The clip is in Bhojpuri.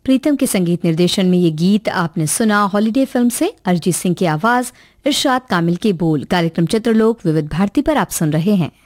प्रीतम के संगीत निर्देशन में ये गीत आपने सुना हॉलीडे फिल्म से। अरिजीत सिंह की आवाज, इरशाद कामिल के बोल। कार्यक्रम चित्रलोक विविध भारती पर आप सुन रहे हैं।